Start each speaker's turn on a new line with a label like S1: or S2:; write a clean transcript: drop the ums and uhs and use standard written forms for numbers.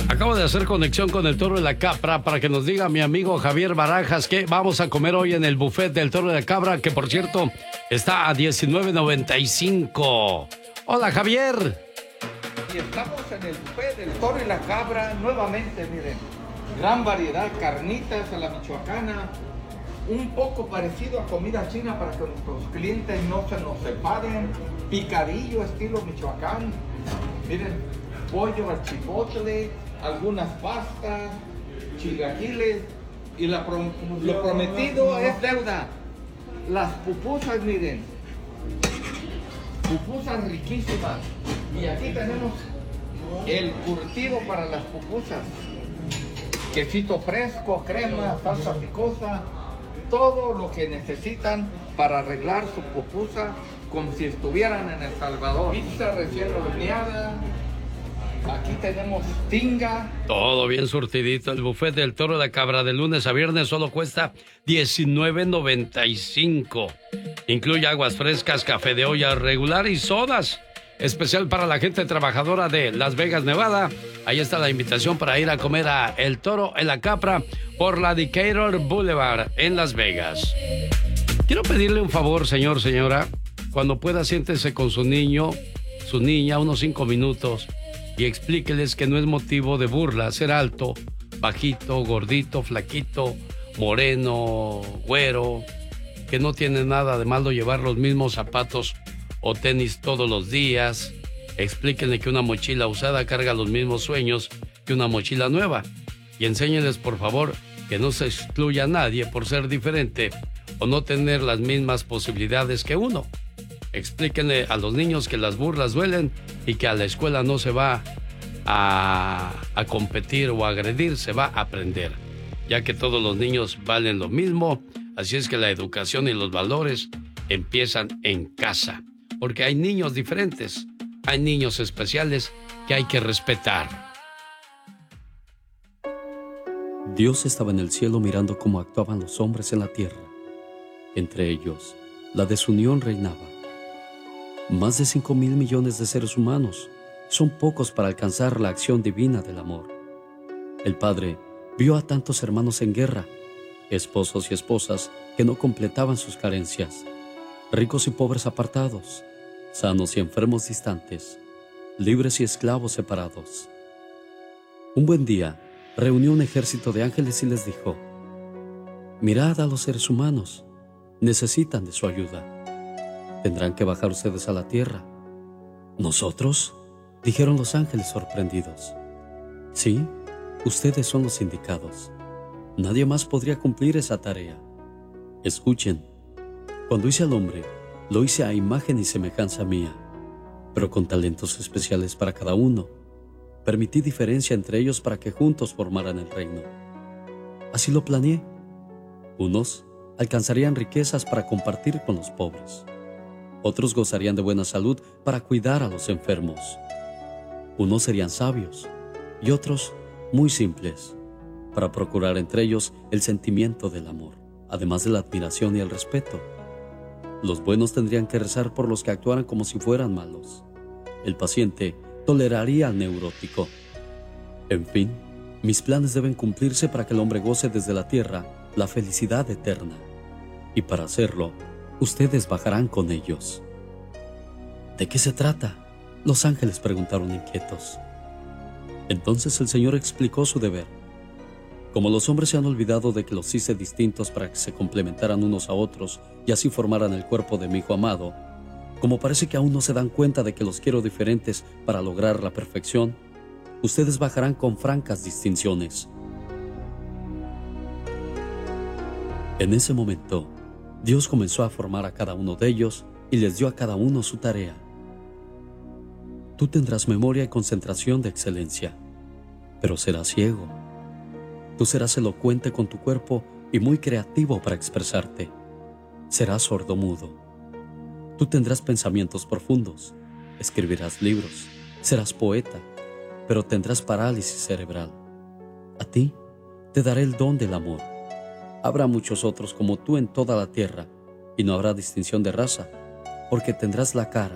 S1: Acabo de hacer conexión con el Toro de la Cabra para que nos diga mi amigo Javier Barajas qué vamos a comer hoy en el buffet del Toro de la Cabra, que por cierto está a $19.95. Hola, Javier.
S2: Y estamos en el buffet del Toro y la Cabra nuevamente, miren. Gran variedad, carnitas a la michoacana, un poco parecido a comida china para que nuestros clientes no se nos separen, picadillo estilo Michoacán, miren, pollo al chipotle, algunas pastas, chilaquiles, y lo prometido es deuda. Las pupusas, miren, pupusas riquísimas, y aquí tenemos el curtido para las pupusas, quesito fresco, crema, salsa picosa, todo lo que necesitan para arreglar su pupusa como si estuvieran en El Salvador. Pizza recién horneada, aquí tenemos tinga.
S1: Todo bien surtidito. El buffet del Toro de la Cabra de lunes a viernes solo cuesta $19.95. Incluye aguas frescas, café de olla regular y sodas. Especial para la gente trabajadora de Las Vegas, Nevada. Ahí está la invitación para ir a comer a El Toro en la Cabra por la Decatur Boulevard en Las Vegas. Quiero pedirle un favor, señor, señora. Cuando pueda, siéntese con su niño, su niña, unos 5 minutos y explíqueles que no es motivo de burla ser alto, bajito, gordito, flaquito, moreno, güero, que no tiene nada de malo llevar los mismos zapatos o tenis todos los días. Explíquenle que una mochila usada carga los mismos sueños que una mochila nueva. Y enséñenles, por favor, que no se excluya a nadie por ser diferente o no tener las mismas posibilidades que uno. Explíquenle a los niños que las burlas duelen y que a la escuela no se va a competir o a agredir, se va a aprender, ya que todos los niños valen lo mismo. Así es que la educación y los valores empiezan en casa. Porque hay niños diferentes, hay niños especiales que hay que respetar.
S3: Dios estaba en el cielo mirando cómo actuaban los hombres en la tierra. Entre ellos, la desunión reinaba. Más de 5,000 millones de seres humanos son pocos para alcanzar la acción divina del amor. El Padre vio a tantos hermanos en guerra, esposos y esposas que no completaban sus carencias, ricos y pobres apartados, sanos y enfermos distantes, libres y esclavos separados. Un buen día, reunió un ejército de ángeles y les dijo: mirad a los seres humanos, necesitan de su ayuda. Tendrán que bajar ustedes a la tierra. ¿Nosotros?, dijeron los ángeles sorprendidos. Sí, ustedes son los indicados. Nadie más podría cumplir esa tarea. Escuchen, cuando hice al hombre, lo hice a imagen y semejanza mía, pero con talentos especiales para cada uno. Permití diferencia entre ellos para que juntos formaran el reino. Así lo planeé. Unos alcanzarían riquezas para compartir con los pobres. Otros gozarían de buena salud para cuidar a los enfermos. Unos serían sabios y otros muy simples, para procurar entre ellos el sentimiento del amor, además de la admiración y el respeto. Los buenos tendrían que rezar por los que actuaran como si fueran malos. El paciente toleraría al neurótico. En fin, mis planes deben cumplirse para que el hombre goce desde la tierra la felicidad eterna. Y para hacerlo, ustedes bajarán con ellos. ¿De qué se trata?, los ángeles preguntaron inquietos. Entonces el Señor explicó su deber. Como los hombres se han olvidado de que los hice distintos para que se complementaran unos a otros y así formaran el cuerpo de mi Hijo amado, como parece que aún no se dan cuenta de que los quiero diferentes para lograr la perfección, ustedes bajarán con francas distinciones. En ese momento, Dios comenzó a formar a cada uno de ellos y les dio a cada uno su tarea. Tú tendrás memoria y concentración de excelencia, pero serás ciego. Tú serás elocuente con tu cuerpo y muy creativo para expresarte. Serás sordomudo. Tú tendrás pensamientos profundos, escribirás libros, serás poeta, pero tendrás parálisis cerebral. A ti te daré el don del amor. Habrá muchos otros como tú en toda la tierra, y no habrá distinción de raza, porque tendrás la cara